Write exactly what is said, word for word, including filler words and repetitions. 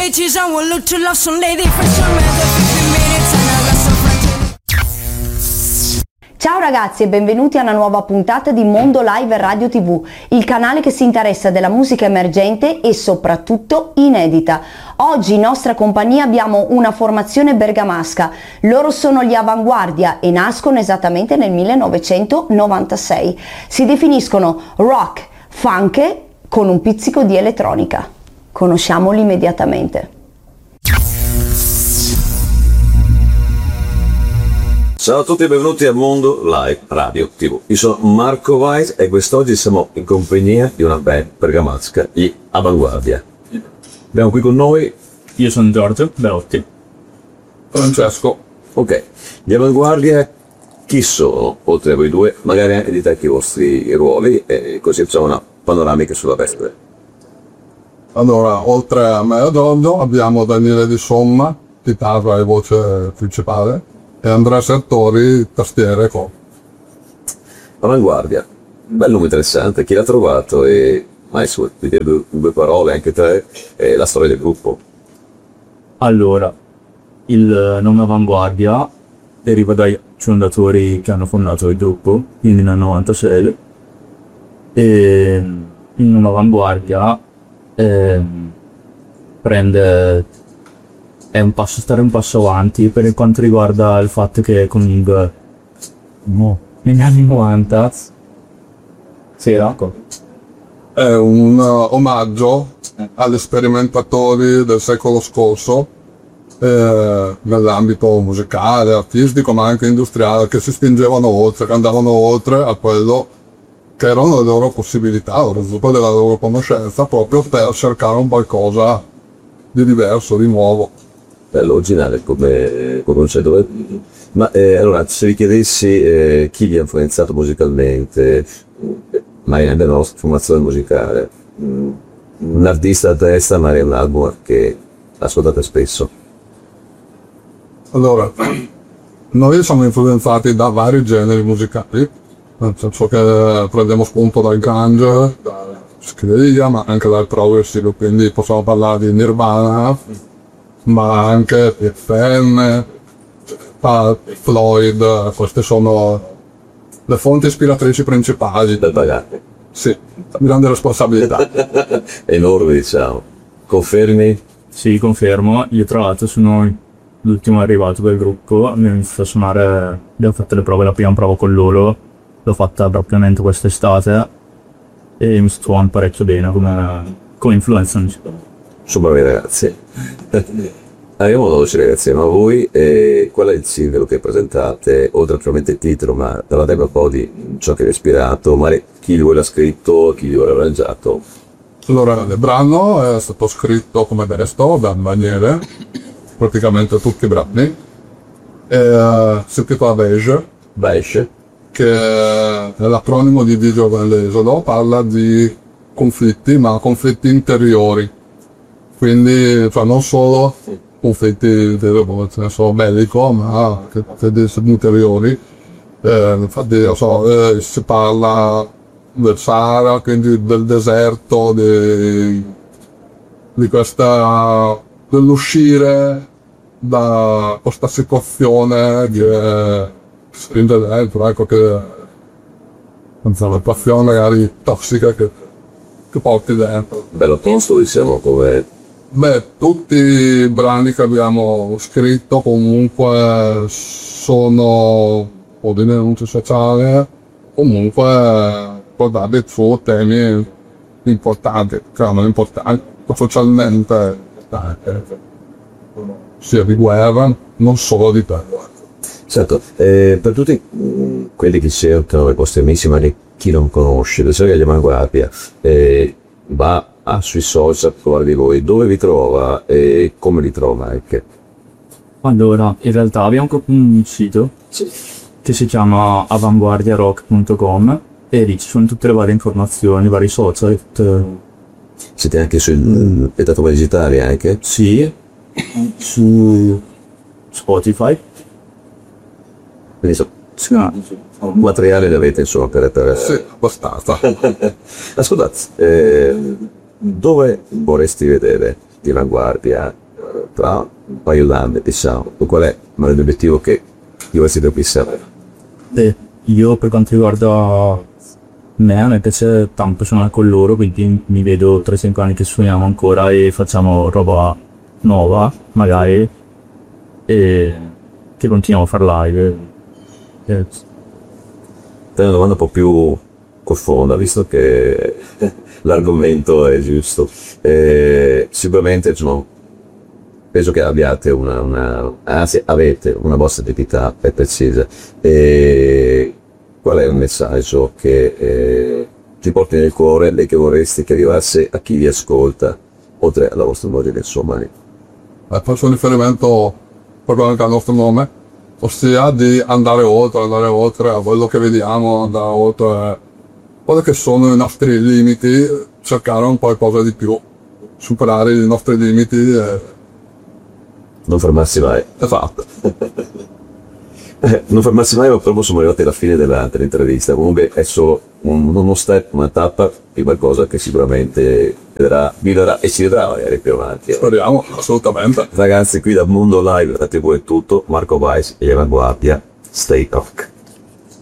ages and we'll look to love some lady for some other fifteen minutes and I got some friends. Ciao ragazzi e benvenuti a una nuova puntata di Mondo Live Radio tivù, il canale che si interessa della musica emergente e soprattutto inedita. Oggi in nostra compagnia abbiamo una formazione bergamasca, loro sono gli Avanguardia e nascono esattamente nel millenovecentonovantasei. Si definiscono rock, funk con un pizzico di elettronica. Conosciamoli immediatamente. Ciao a tutti e benvenuti a Mondo Live Radio tivù. Io sono Marco Weiss e quest'oggi siamo in compagnia di una band bergamasca, gli Avanguardia. Abbiamo qui con noi... Io sono Giorgio Belotti. Francesco. Ok, gli Avanguardia chi sono? Oltre a voi due, magari anche dite anche i vostri ruoli e così facciamo una panoramica sulla band. Allora, oltre a me e Giorgio abbiamo Daniele Di Somma, chitarra e voce principale, e Andrea Sertori, tastiere e co. Avanguardia, bel nome interessante, chi l'ha trovato e mai su dire due, due parole, anche te, e la storia del gruppo. Allora, il nome Avanguardia deriva dai fondatori che hanno fondato il gruppo, quindi nel novantasei, e il nome Avanguardia eh, prende... è un passo, stare un passo avanti per quanto riguarda il fatto che comunque no, negli anni novanta sì, Rocco. È un uh, omaggio agli sperimentatori del secolo scorso eh, nell'ambito musicale, artistico ma anche industriale, che si spingevano oltre, che andavano oltre a quello che erano le loro possibilità, lo sviluppo della loro conoscenza, proprio per cercare un qualcosa di diverso, di nuovo. Bello, originale come, come concetto. Ma eh, allora, se vi chiedessi eh, chi vi ha influenzato musicalmente, magari nella nostra formazione musicale, mh, un artista a testa, magari un album che ascoltate spesso. Allora, noi siamo influenzati da vari generi musicali, nel senso che prendiamo spunto dal grunge, dalla psichedelia, ma anche dal progressive, quindi possiamo parlare di Nirvana, ma anche P F M, Floyd, queste sono le fonti ispiratrici principali. Da pagare. Sì, grande responsabilità. Enorme, diciamo. Confermi? Sì, confermo. Io tra l'altro sono l'ultimo arrivato del gruppo, abbiamo iniziato a suonare, abbiamo fatto le prove, la prima prova con loro, l'ho fatta propriamente quest'estate e mi sto trovando parecchio bene come, come influenza. Sono bravi ragazzi. Arriviamo veloci ragazzi, ma voi eh, qual è il singolo che presentate, oltre naturalmente il titolo, ma parlate un po' di ciò che è ispirato, magari chi di voi l'ha scritto, chi di voi l'ha arrangiato. Allora, il brano è stato scritto come testo da Daniele, praticamente tutti i brani, e uh, si intitola Beige, Beige, che è l'acronimo di Vigio dell'Esodo, parla di conflitti, ma conflitti interiori. Quindi, cioè, non solo conflitti nel senso bellico, ma anche interiori. Eh, infatti, non so, eh, si parla del Sahara, quindi del deserto, di, di questa, dell'uscire da questa situazione che spinge dentro, ecco, che senza la passione magari tossica che, che porti dentro. Bello tosto, diciamo, come... Beh, tutti i brani che abbiamo scritto comunque sono o di denuncia sociale, comunque portati su temi importanti, chiamano importanti, socialmente importanti, sia di guerra, non solo di terrore. Certo, eh, per tutti mh, quelli che cercano i vostri amici, ma chi non conosce, cerca gli Avanguardia, eh, va Ah, sui social trovare di voi, dove vi trova e come li trova anche? Allora, in realtà abbiamo un sito sì. che si chiama avanguardia rock punto com e lì ci sono tutte le varie informazioni, i vari social. Tutte... Siete anche su piattaforme digitali anche? Sì, su Spotify. Quindi so, un materiale l'avete insomma per... per... Sì, abbastanza. Ascoltate, eh, dove vorresti vedere di Avanguardia eh, tra un paio d'anni, diciamo? Qual è l'obiettivo che ti vorresti prefissare? Beh, io per quanto riguarda me, a me piace tanto suonare con loro, quindi mi vedo tre cinque anni che suoniamo ancora e facciamo roba nuova, magari, e che continuiamo a fare live. E... È una domanda un po' più profonda, visto che l'argomento è giusto. Eh, sicuramente, insomma, penso che abbiate una, una, anzi avete una vostra identità ben precisa. E qual è il messaggio che eh, ti porti nel cuore e che vorresti che arrivasse a chi vi ascolta, oltre alla vostra musica, insomma? Eh, faccio un riferimento proprio anche al nostro nome, ossia di andare oltre, andare oltre a quello che vediamo, andare oltre quelli che sono i nostri limiti, cercare un qualcosa di più, superare i nostri limiti e... non fermarsi mai. Esatto. Non fermarsi mai, ma proprio siamo arrivati alla fine della, dell'intervista. Comunque è solo un, uno step, una tappa di qualcosa che sicuramente vedrà, migliorerà e si vedrà magari più avanti. Speriamo, assolutamente. Ragazzi, qui da Mondo Live, la tivù è tutto. Marco Weiss e Avanguardia, stay talk.